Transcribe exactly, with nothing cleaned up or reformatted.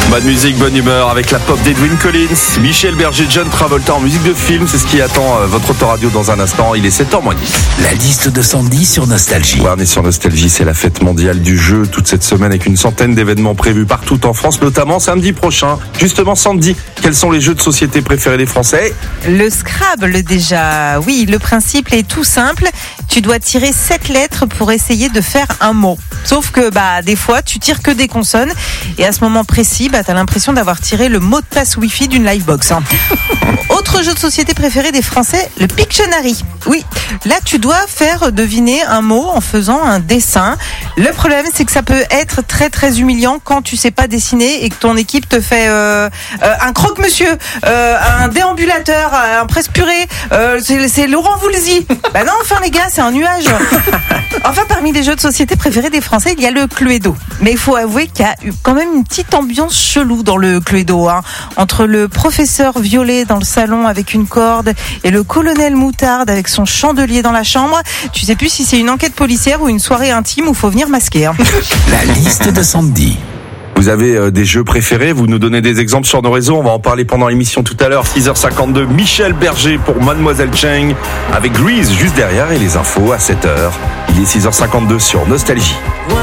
Bonne musique, bonne humeur avec la pop d'Edwyn Collins, Michel Berger, John Travolta en musique de film. C'est ce qui attend votre autoradio dans un instant. Il est sept heures moins dix. La liste de Sandy sur Nostalgie. Ouais, on est sur Nostalgie, c'est la fête mondiale du jeu toute cette semaine avec une centaine d'événements prévus partout en France, notamment samedi prochain. Justement, Sandy, quels sont les jeux de société préférés des Français ? Le Scrabble déjà. Oui, le principe est tout simple. Tu dois tirer sept lettres pour essayer de faire un mot. Sauf que bah des fois, tu tires que des consonnes et à ce moment précis, bah, tu as l'impression d'avoir tiré le mot de passe Wi-Fi d'une livebox. Hein. Autre jeu de société préféré des Français, le Pictionary. Oui, là tu dois faire deviner un mot en faisant un dessin. Le problème, c'est que ça peut être très très humiliant quand tu sais pas dessiner et que ton équipe te fait euh, euh, un croque-monsieur, euh, un déambulateur, un presse-purée. Euh, c'est, c'est Laurent Voulzy. Bah non, enfin les gars, c'est un nuage. Enfin, parmi les jeux de société préférés des Français, il y a le Cluedo. Mais il faut avouer qu'il y a eu quand même une petite ambiance chelou dans le Cluedo. Hein. Entre le professeur violet dans le salon avec une corde et le colonel Moutarde avec son chandelier dans la chambre, tu sais plus si c'est une enquête policière ou une soirée intime où il faut venir masquer. Hein. La liste de Sandy. Vous avez euh, des jeux préférés, vous nous donnez des exemples sur nos réseaux, on va en parler pendant l'émission tout à l'heure, six heures cinquante-deux, Michel Berger pour Mademoiselle Cheng, avec Grease juste derrière et les infos à sept heures. Il est six heures cinquante-deux sur Nostalgie.